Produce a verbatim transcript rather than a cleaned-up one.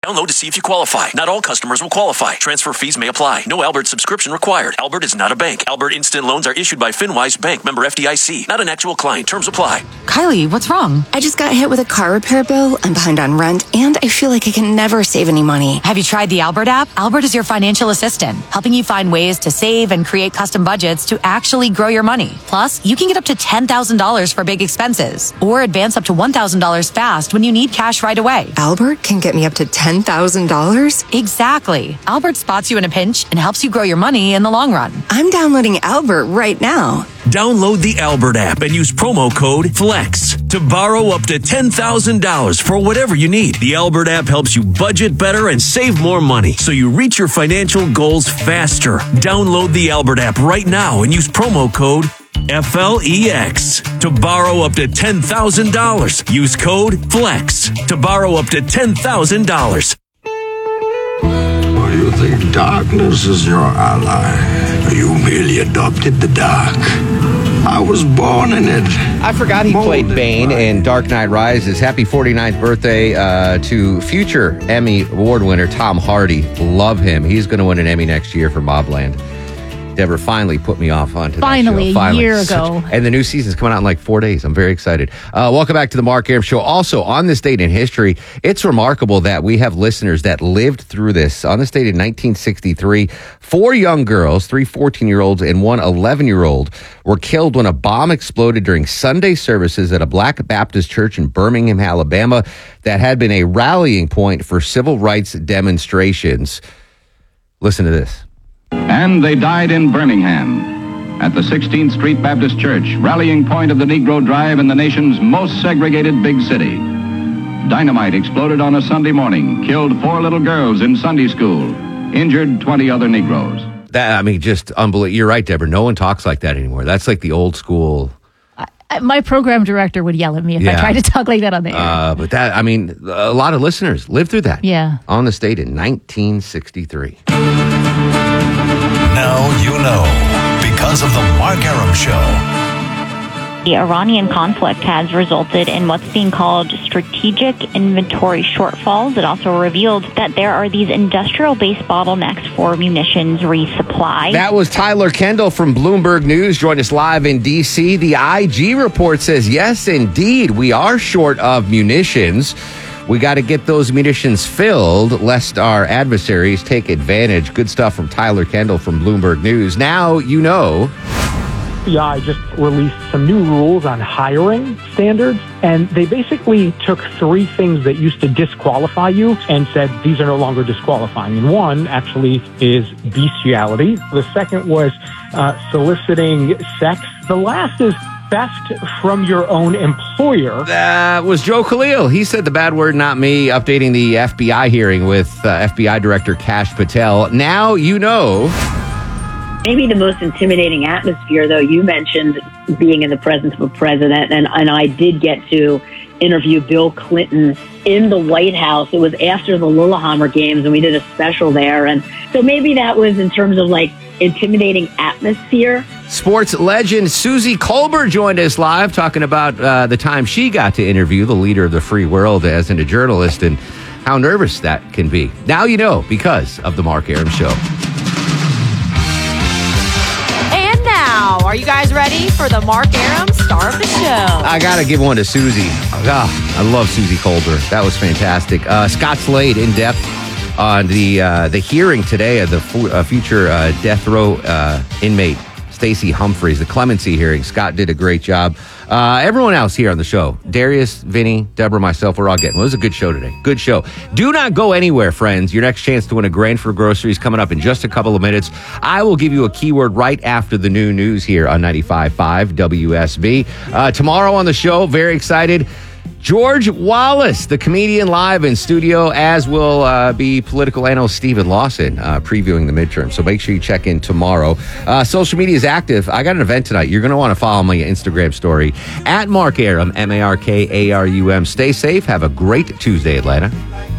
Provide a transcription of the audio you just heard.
Download to see if you qualify. Not all customers will qualify. Transfer fees may apply. No Albert subscription required. Albert is not a bank. Albert Instant Loans are issued by FinWise Bank, member F D I C. Not an actual client. Terms apply. Kylie, what's wrong? I just got hit with a car repair bill. I'm behind on rent, and I feel like I can never save any money. Have you tried the Albert app? Albert is your financial assistant, helping you find ways to save and create custom budgets to actually grow your money. Plus, you can get up to ten thousand dollars for big expenses, or advance up to one thousand dollars fast when you need cash right away. Albert can get me up to ten thousand dollars? Exactly. Albert spots you in a pinch and helps you grow your money in the long run. I'm downloading Albert right now. Download the Albert app and use promo code FLEX to borrow up to ten thousand dollars for whatever you need. The Albert app helps you budget better and save more money so you reach your financial goals faster. Download the Albert app right now and use promo code F L E X to borrow up to ten thousand dollars. Use code FLEX to borrow up to ten thousand dollars. Or you think darkness is your ally? You merely adopted the dark. I was born in it. I forgot he played Bane in Dark Knight Rises. Happy forty-ninth birthday uh, to future Emmy Award winner Tom Hardy. Love him. He's going to win an Emmy next year for Mobland. Deborah finally put me off onto finally, that show. Finally, a year ago. Such, and the new season's coming out in like four days. I'm very excited. Uh, welcome back to the Mark Arum Show. Also, on this date in history, it's remarkable that we have listeners that lived through this. On this date in nineteen sixty-three, four young girls, three fourteen-year-olds and one eleven-year-old, were killed when a bomb exploded during Sunday services at a Black Baptist church in Birmingham, Alabama, that had been a rallying point for civil rights demonstrations. Listen to this. And they died in Birmingham at the sixteenth Street Baptist Church, rallying point of the Negro Drive in the nation's most segregated big city. Dynamite exploded on a Sunday morning, killed four little girls in Sunday school, injured twenty other Negroes. That, I mean, just unbelievable. You're right, Deborah. No one talks like that anymore. That's like the old school. I, my program director would yell at me if Yeah. I tried to talk like that on the air. Uh, but that, I mean, a lot of listeners lived through that. Yeah. On the state in nineteen sixty-three. Now you know, because of the Mark Arum Show. The Iranian conflict has resulted in what's being called strategic inventory shortfalls. It also revealed that there are these industrial-based bottlenecks for munitions resupply. That was Tyler Kendall from Bloomberg News. Joined us live in D C. The I G report says, yes, indeed, we are short of munitions. We got to get those munitions filled lest our adversaries take advantage. Good stuff from Tyler Kendall from Bloomberg News. Now you know. F B I just released some new rules on hiring standards, and they basically took three things that used to disqualify you and said these are no longer disqualifying. And one actually is bestiality. The second was uh, soliciting sex. The last is theft from your own employer. That was Joe Khalil. He said the bad word, not me, updating the F B I hearing with uh, F B I Director Kash Patel. Now you know. Maybe the most intimidating atmosphere, though, you mentioned being in the presence of a president, and, and I did get to interview Bill Clinton in the White House. It was after the Lillehammer games, and we did a special there. And so maybe that was in terms of, like, intimidating atmosphere. Sports legend Susie Colbert joined us live talking about uh, the time she got to interview the leader of the free world as a journalist and how nervous that can be. Now you know because of the Mark Arum Show. And now, are you guys ready for the Mark Arum star of the show? I got to give one to Susie. Oh, I love Susie Colbert. That was fantastic. Uh, Scott Slade in depth on the uh, the hearing today of the fu- uh, future uh, death row uh, inmate Stacey Humphreys, the clemency hearing. Scott did a great job. Uh, everyone else here on the show, Darius, Vinny, Deborah, myself, we're all getting. Well, it was a good show today. Good show. Do not go anywhere, friends. Your next chance to win a grand for groceries coming up in just a couple of minutes. I will give you a keyword right after the new news here on ninety-five point five W S B. Uh, tomorrow on the show, very excited. George Wallace, the comedian, live in studio, as will uh, be political analyst Stephen Lawson uh, previewing the midterm. So make sure you check in tomorrow. Uh, social media is active. I got an event tonight. You're going to want to follow my Instagram story at Mark Arum, M A R K A R U M. Stay safe. Have a great Tuesday, Atlanta.